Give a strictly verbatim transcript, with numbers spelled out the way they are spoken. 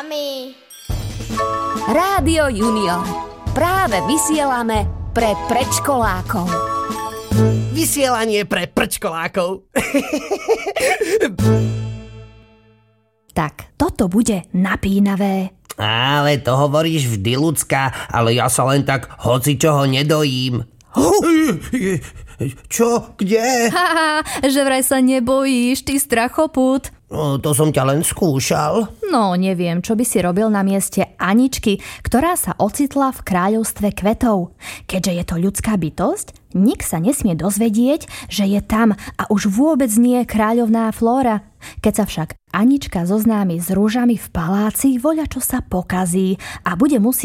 mami. Rádio Junior. Práve vysielame pre predškolákov. Vysielanie pre prčkolákov. Tak, toto bude napínavé. Ale to hovoríš vždy, ľudská, ale ja sa len tak hocičoho nedojím. Čo? Kde? Haha, že vraj sa nebojíš, ty strachopút. No, to som ťa len skúšal. No, neviem, čo by si robil na mieste Aničky, ktorá sa ocitla v kráľovstve kvetov. Keďže je to ľudská bytosť, nik sa nesmie dozvedieť, že je tam a už vôbec nie kráľovná Flóra. Keď sa však Anička zoznámi s rúžami v paláci, voľačo sa pokazí a bude musieť